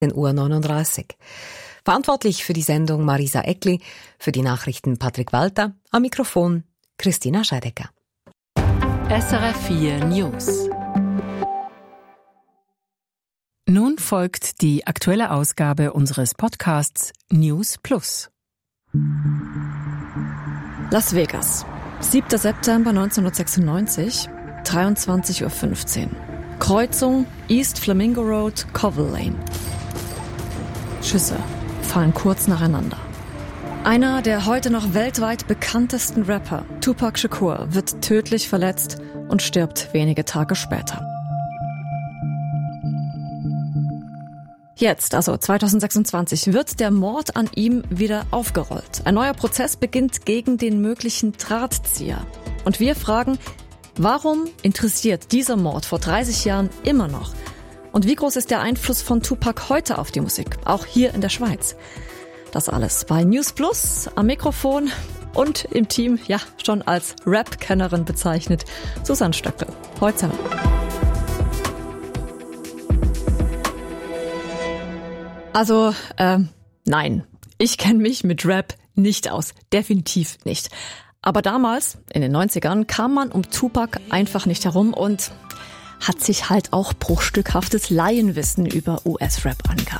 10:39 Uhr. Verantwortlich für die Sendung Marisa Eckli, für die Nachrichten Patrick Walter, am Mikrofon Christina Scheidecker. SRF 4 News. Nun folgt die aktuelle Ausgabe unseres Podcasts News Plus. Las Vegas, 7. September 1996, 23:15 Uhr. Kreuzung East Flamingo Road, Covell Lane. Schüsse fallen kurz nacheinander. Einer der heute noch weltweit bekanntesten Rapper, Tupac Shakur, wird tödlich verletzt und stirbt wenige Tage später. Jetzt, also 2026, wird der Mord an ihm wieder aufgerollt. Ein neuer Prozess beginnt gegen den möglichen Drahtzieher. Und wir fragen, warum interessiert dieser Mord vor 30 Jahren immer noch? Und wie groß ist der Einfluss von Tupac heute auf die Musik, auch hier in der Schweiz? Das alles bei News Plus, am Mikrofon und im Team, ja, schon als Rap-Kennerin bezeichnet, Susanne Stöckel. Heute. Also, nein, ich kenne mich mit Rap nicht aus. Definitiv nicht. Aber damals, in den 90ern, kam man um Tupac einfach nicht herum und hat sich halt auch bruchstückhaftes Laienwissen über US-Rap angeeignet.